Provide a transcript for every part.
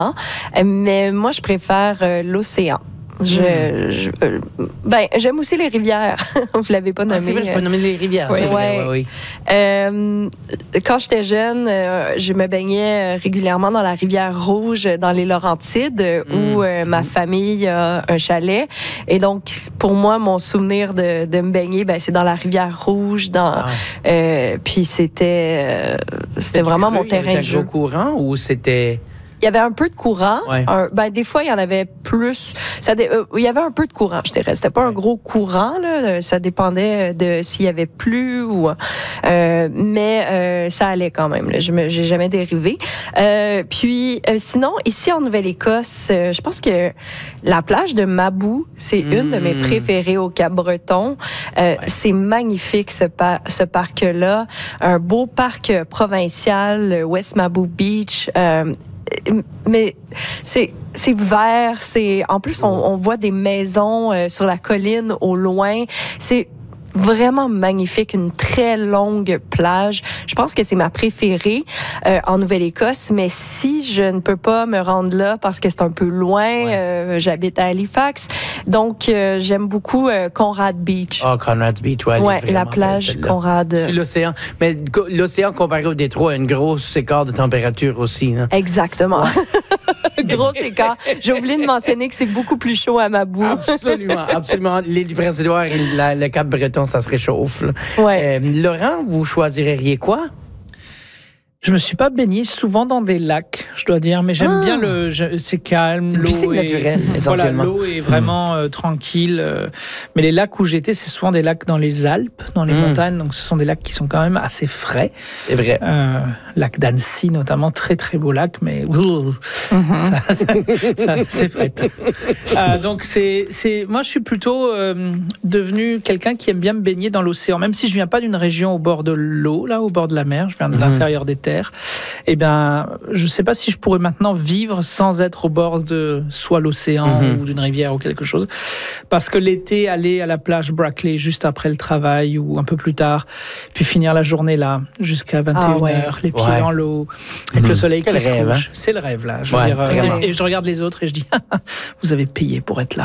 Mais moi, je préfère l'océan. J'aime aussi les rivières. Vous l'avez pas nommé. C'est vrai, je peux nommer les rivières. Oui, c'est vrai, oui. Oui. Quand j'étais jeune, je me baignais régulièrement dans la rivière Rouge, dans les Laurentides, où ma famille a un chalet. Et donc, pour moi, mon souvenir de me baigner, c'est dans la rivière Rouge. Puis c'était vraiment mon terrain de jeu. C'était un gros courant ou c'était... Il y avait un peu de courant. Ouais. Des fois, il y en avait plus. Il y avait un peu de courant, je dirais. C'était pas un gros courant, là. Ça dépendait de s'il y avait plu ou. Mais ça allait quand même. Là. J'ai jamais dérivé. Puis, sinon, ici en Nouvelle-Écosse, je pense que la plage de Mabou, c'est une de mes préférées au Cap-Breton. C'est magnifique ce parc-là. Un beau parc provincial, West Mabou Beach. Mais c'est vert, en plus on voit des maisons sur la colline au loin. C'est vraiment magnifique, une très longue plage. Je pense que c'est ma préférée en Nouvelle-Écosse, mais si je ne peux pas me rendre là parce que c'est un peu loin, j'habite à Halifax, donc j'aime beaucoup Conrad Beach. Oh, Conrad Beach, la plage Conrad. C'est l'océan. Mais l'océan comparé au détroit a une grosse écart de température aussi. Hein? Exactement. Gros écart. J'ai oublié de mentionner que c'est beaucoup plus chaud à Mabou. Absolument, absolument. L'île du Prince-Édouard et le Cap-Breton, ça se réchauffe. Ouais. Laurent, vous choisiriez quoi? Je me suis pas baigné souvent dans des lacs, je dois dire, mais j'aime bien c'est calme, c'est une piscine naturelle, essentiellement. Voilà, l'eau est vraiment tranquille. Mais les lacs où j'étais, c'est souvent des lacs dans les Alpes, dans les montagnes, donc ce sont des lacs qui sont quand même assez frais. C'est vrai. Lac d'Annecy notamment, très très beau lac, mais ça c'est frais. Donc moi je suis plutôt devenu quelqu'un qui aime bien me baigner dans l'océan, même si je viens pas d'une région au bord de l'eau, là, au bord de la mer, je viens de l'intérieur des terres. Eh bien, je ne sais pas si je pourrais maintenant vivre sans être au bord de soit l'océan ou d'une rivière ou quelque chose. Parce que l'été, aller à la plage Brackley juste après le travail ou un peu plus tard, puis finir la journée là, jusqu'à 21h, les pieds dans l'eau, avec le soleil qui se couche. C'est le rêve, là. Je veux dire, et je regarde les autres et je dis, vous avez payé pour être là.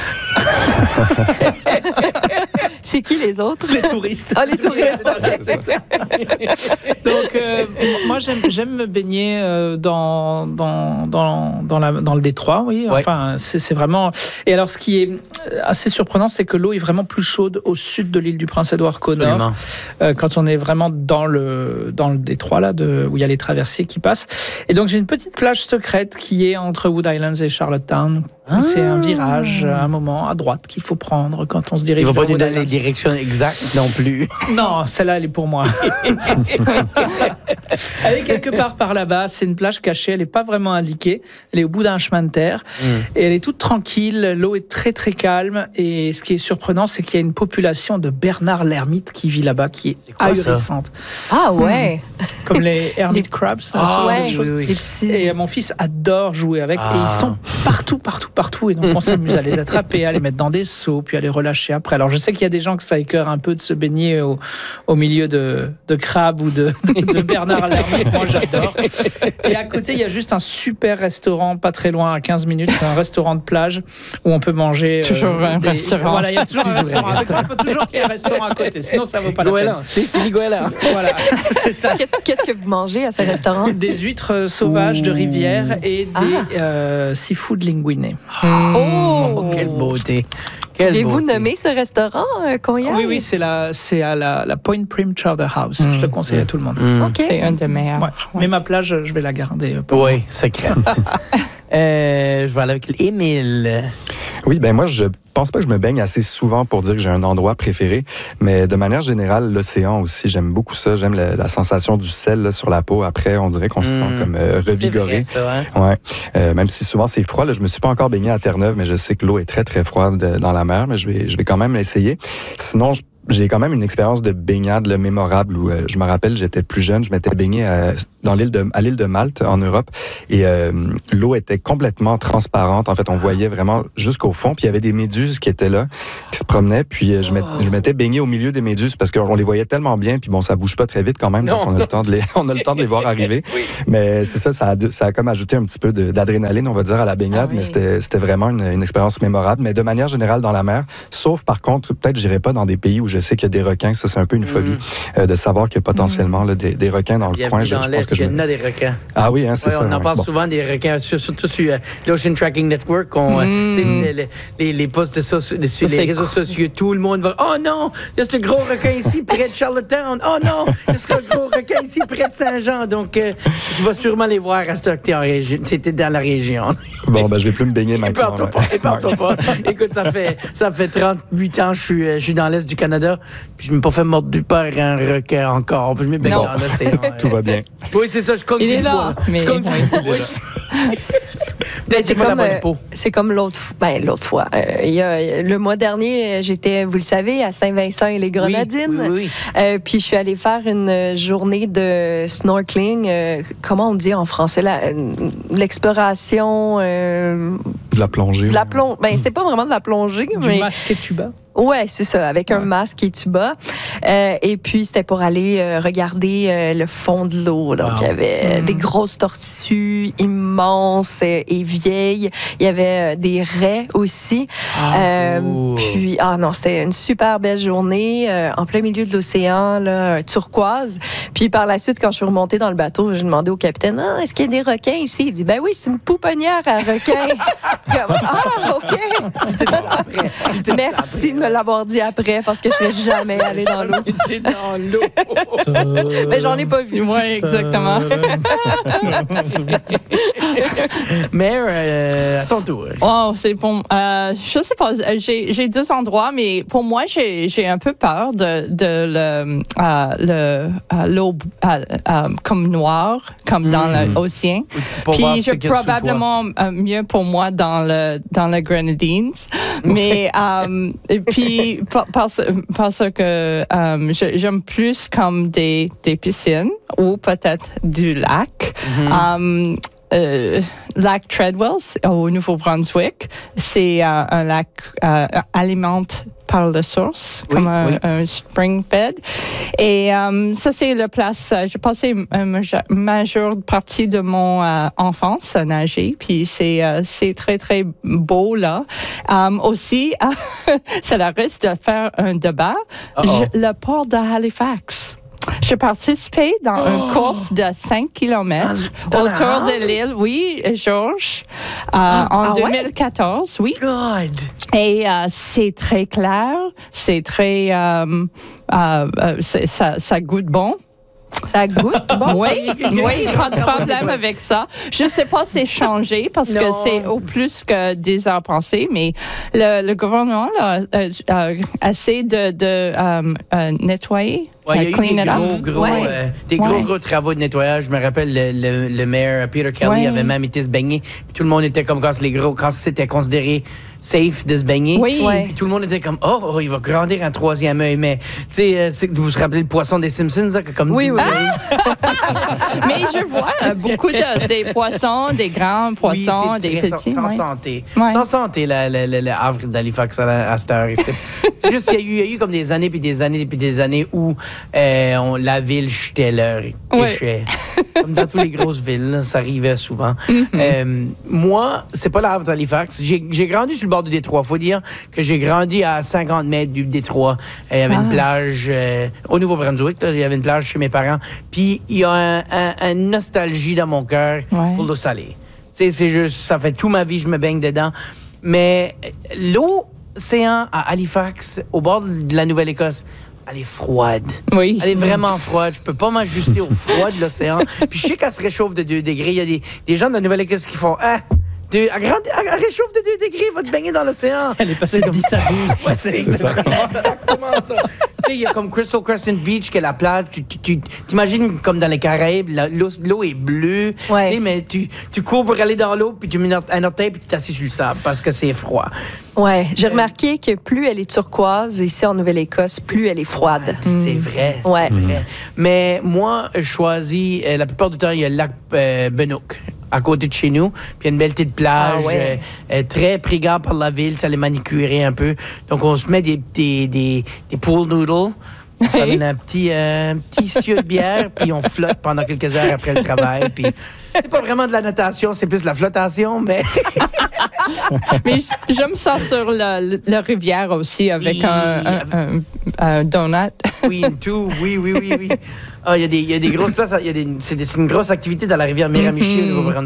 C'est qui les autres? Les touristes. Ah, les touristes. Donc, moi, j'aime me baigner dans le détroit, oui. Enfin, c'est vraiment... Et alors, ce qui est assez surprenant, c'est que l'eau est vraiment plus chaude au sud de l'île du Prince-Édouard qu'au nord. Quand on est vraiment dans le détroit, là, où il y a les traversiers qui passent. Et donc, j'ai une petite plage secrète qui est entre Wood Islands et Charlottetown. C'est un virage, un moment à droite qu'il faut prendre quand on se dirige. Il ne va pas nous donner les directions exactes non plus. Non, celle-là, elle est pour moi. Elle est quelque part par là-bas. C'est une plage cachée. Elle n'est pas vraiment indiquée. Elle est au bout d'un chemin de terre. Et elle est toute tranquille. L'eau est très, très calme. Et ce qui est surprenant, c'est qu'il y a une population de Bernard l'ermite qui vit là-bas, qui est ahurissante. Ah ouais. Comme les hermit crabs. Les petits. Et mon fils adore jouer avec. Et ils sont partout. Et donc, on s'amuse à les attraper, à les mettre dans des seaux, puis à les relâcher après. Alors, je sais qu'il y a des gens que ça écœure un peu de se baigner au milieu de crabes ou de Bernard l'ermite. Moi, j'adore. Et à côté, il y a juste un super restaurant, pas très loin, à 15 minutes, un restaurant de plage où on peut manger. Toujours un restaurant. Voilà, il y a toujours un restaurant. Il faut toujours qu'il y ait un restaurant à côté, sinon ça vaut pas la peine. C'est Goéland. Voilà, c'est ça. Qu'est-ce que vous mangez à ce restaurant? Des huîtres sauvages de rivière et des seafood linguine. Oh, quelle beauté! Pouvez-vous nommer ce restaurant qu'on y a? Oui, c'est à la Point Prim Chowder House. Je le conseille à tout le monde. Okay. C'est un des meilleurs. Ouais. Mais ma plage, je vais la garder. Oui, secrète. Je vais aller avec Émile. Oui, moi, je pense pas que je me baigne assez souvent pour dire que j'ai un endroit préféré, mais de manière générale, l'océan aussi, j'aime beaucoup ça. J'aime la sensation du sel là, sur la peau. Après, on dirait qu'on se sent comme revigoré. C'est vrai, ça, hein? Ouais. Même si souvent c'est froid, là, je me suis pas encore baigné à Terre-Neuve, mais je sais que l'eau est très, très froide dans la mer, mais je vais quand même l'essayer. Sinon, j'ai quand même une expérience de baignade là, mémorable où je me rappelle, j'étais plus jeune, je m'étais baigné à l'île de Malte en Europe et l'eau était complètement transparente. En fait, on voyait vraiment jusqu'au fond. Puis il y avait des méduses qui étaient là, qui se promenaient. Puis je m'étais baigné au milieu des méduses parce qu'on les voyait tellement bien. Puis bon, ça bouge pas très vite quand même. Donc on a le temps de les voir arriver. Oui. Mais c'est ça a comme ajouté un petit peu d'adrénaline, on va dire, à la baignade. Mais c'était vraiment une expérience mémorable. Mais de manière générale dans la mer, sauf par contre, peut-être j'irai pas dans des pays où je sais qu'il y a des requins. Ça, c'est un peu une phobie de savoir qu'il y a potentiellement là, des requins dans le coin. Je pense que il y en a des requins. Ah oui, hein, c'est ça. On en parle souvent des requins, surtout sur l'Ocean Tracking Network. Les posts sur les réseaux sociaux, tout le monde va « Oh non, il y a ce gros requin ici près de Charlottetown. Oh non, il y a ce gros requin ici près de Saint-Jean. » Donc, tu vas sûrement les voir à ce que tu étais dans la région. Bon, ben je vais plus me baigner maintenant. Épargne-toi pas. Écoute, ça fait 38 ans que je suis dans l'Est du Canada, puis je ne me pas fait mordre par un requin encore. Puis je me baigne dans l'océan. Tout va bien. Oui, c'est ça, je compte. Il est là. Mais c'est comme l'autre fois. Le mois dernier, j'étais, vous le savez, à Saint-Vincent et les Grenadines. Oui. Puis je suis allée faire une journée de snorkeling. Comment on dit en français? L'exploration. De la plongée. Ben, c'est pas vraiment de la plongée. Du masque et tuba. Ouais, c'est ça, avec un masque et tuba. Et puis, c'était pour aller regarder le fond de l'eau. Donc, il y avait des grosses tortues immenses et vieilles. Il y avait des raies aussi. Puis, c'était une super belle journée en plein milieu de l'océan, là, turquoise. Puis, par la suite, quand je suis remontée dans le bateau, j'ai demandé au capitaine, est-ce qu'il y a des requins ici? Il dit, ben oui, c'est une pouponnière à requins. OK. Merci de me l'avoir dit après parce que je ne serais jamais allée dans l'eau. J'étais dans l'eau. Mais j'en ai pas vu. Oui, exactement. Mais à ton tour. Oh, c'est bon. Je sais pas. J'ai deux endroits, mais pour moi, j'ai un peu peur de l'eau comme noire, comme dans l'océan. Puis j'ai probablement mieux pour moi dans le Grenadines. Mais puis parce que j'aime plus comme des piscines ou peut-être du lac. Lac Treadwell au Nouveau-Brunswick, c'est un lac alimenté par la source, comme un spring fed. Et ça, c'est la place. J'ai passé une majeure partie de mon enfance à nager, puis c'est très, très beau là. Aussi, ça la risque de faire un débat. Le port de Halifax. J'ai participé dans une course de 5 km autour de l'île, Georges, en 2014, God! Et c'est très clair, c'est très... ça goûte bon. Ça goûte bon? Oui, pas de problème avec ça. Je ne sais pas si c'est changé parce que c'est au plus que 10 heures pensées, mais le gouvernement a essayé de nettoyer. Il y a eu des gros travaux de nettoyage. Je me rappelle, le maire Peter Kelly avait même été se baigner. Puis tout le monde était comme quand c'était considéré safe de se baigner. Puis tout le monde était comme, il va grandir un troisième œil. Mais, tu sais, vous vous rappelez le poisson des Simpsons? Ça, comme Mais je vois beaucoup des poissons, des grands poissons, des petits. Sans santé. Sans santé, le havre d'Halifax à cette heure. C'est juste qu'il y a eu comme des années puis des années puis des années où la ville jetait leurs déchets. Comme dans toutes les grosses villes, là, ça arrivait souvent. Moi, c'est pas la havre d'Halifax. J'ai grandi sur le bord du Détroit. Faut dire que j'ai grandi à 50 mètres du Détroit. Il y avait une plage au Nouveau-Brunswick. Il y avait une plage chez mes parents. Puis il y a une nostalgie dans mon cœur pour l'eau salée. C'est juste, ça fait toute ma vie, je me baigne dedans. Mais l'océan à Halifax, au bord de la Nouvelle-Écosse, elle est froide. Oui. Elle est vraiment froide. Je peux pas m'ajuster au froid de l'océan. Puis je sais qu'elle se réchauffe de 2 degrés. Il y a des gens de la Nouvelle-Écosse qui font elle réchauffe de 2 degrés, va te baigner dans l'océan. Elle est passée de 10 à 12. C'est exactement ça. sais, il y a comme Crystal Crescent Beach, que la plage, tu t'imagines comme dans les Caraïbes, l'eau est bleue, tu sais, mais tu cours pour aller dans l'eau, puis tu mets un orteil, puis tu t'assieds sur le sable parce que c'est froid. Ouais, j'ai remarqué que plus elle est turquoise ici en Nouvelle-Écosse, plus elle est froide. C'est vrai, c'est vrai. Mais moi, je choisis, la plupart du temps, il y a le lac Benook à côté de chez nous. Puis il y a une belle petite plage, très prigant par la ville, ça les manicurer un peu. Donc on se met des pool noodles. On s'amène un petit sieu de bière, puis on flotte pendant quelques heures après le travail. Puis c'est pas vraiment de la natation, c'est plus de la flottation, mais... Mais j'aime ça sur la rivière aussi, avec un donut. Oui, tout, oui. Ah, il y a des grosses places, c'est une grosse activité dans la rivière Miramichi au Nouveau-Brunswick.